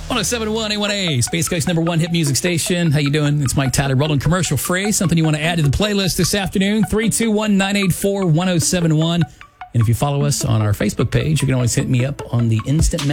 1071 A1A, Space Coast #1 hit music station. How you doing? It's Mike Tyler, rolling commercial free. Something you want to add to the playlist this afternoon? 321-984-1071. And if you follow us on our Facebook page, you can always hit me up on the instant